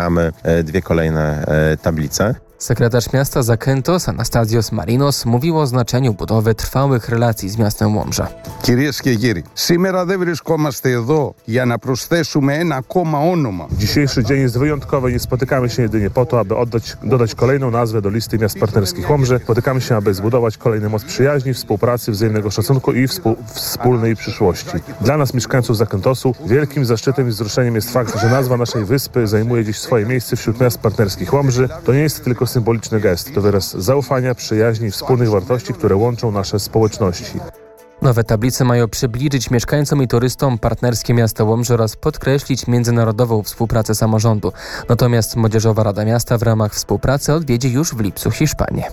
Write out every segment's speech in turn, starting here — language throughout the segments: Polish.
uruchamiamy 2 kolejne tablice. Sekretarz miasta Zakynthos Anastasios Marinos mówił o znaczeniu budowy trwałych relacji z miastem Łomża. Κυρίες και κύριοι, σήμερα δεν βρισκόμαστε εδώ για να προσθέσουμε ένα ακόμα όνομα. Dzisiejszy dzień jest wyjątkowy. Nie spotykamy się jedynie po to, aby dodać kolejną nazwę do listy miast partnerskich Łomży. Spotykamy się, aby zbudować kolejny most przyjaźni, współpracy, wzajemnego szacunku i wspólnej przyszłości. Dla nas, mieszkańców Zakyntosu, wielkim zaszczytem i wzruszeniem jest fakt, że nazwa naszej wyspy zajmuje dziś swoje miejsce wśród miast partnerskich Łomży. To nie jest tylko symboliczny gest, to wyraz zaufania, przyjaźni i wspólnych wartości, które łączą nasze społeczności. Nowe tablice mają przybliżyć mieszkańcom i turystom partnerskie miasto Łomża oraz podkreślić międzynarodową współpracę samorządu. Natomiast Młodzieżowa Rada Miasta w ramach współpracy odwiedzi już w lipcu Hiszpanię.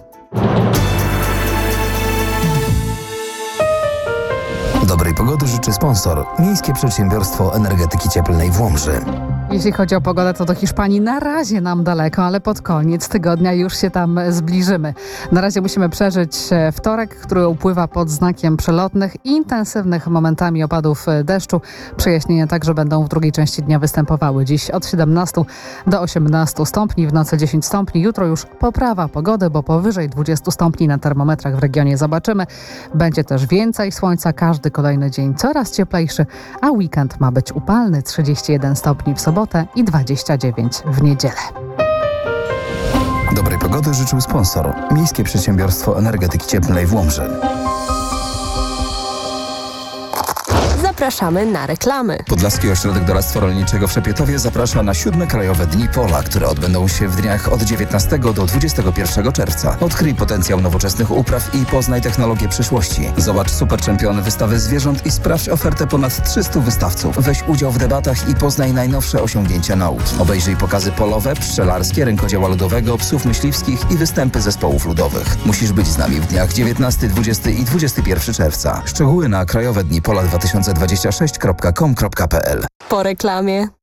Dobrej pogody życzy sponsor Miejskie Przedsiębiorstwo Energetyki Cieplnej w Łomży. Jeśli chodzi o pogodę, to do Hiszpanii na razie nam daleko, ale pod koniec tygodnia już się tam zbliżymy. Na razie musimy przeżyć wtorek, który upływa pod znakiem przelotnych i intensywnych momentami opadów deszczu. Przejaśnienia także będą w drugiej części dnia występowały. Dziś od 17 do 18 stopni, w nocy 10 stopni. Jutro już poprawa pogody, bo powyżej 20 stopni na termometrach w regionie zobaczymy. Będzie też więcej słońca, każdy kolejny dzień coraz cieplejszy, a weekend ma być upalny, 31 stopni w sobotę i 29 w niedzielę. Dobrej pogody życzył sponsor Miejskie Przedsiębiorstwo Energetyki Cieplnej w Łomży. Zapraszamy na reklamy. Podlaski Ośrodek Doradztwa Rolniczego w Szepietowie zaprasza na 7. Krajowe Dni Pola, które odbędą się w dniach od 19 do 21 czerwca. Odkryj potencjał nowoczesnych upraw i poznaj technologię przyszłości. Zobacz super czempiony wystawy zwierząt i sprawdź ofertę ponad 300 wystawców. Weź udział w debatach i poznaj najnowsze osiągnięcia nauki. Obejrzyj pokazy polowe, pszczelarskie, rękodzieła ludowego, psów myśliwskich i występy zespołów ludowych. Musisz być z nami w dniach 19, 20 i 21 czerwca. Szczegóły na krajowednipola2026.com.pl. Po reklamie.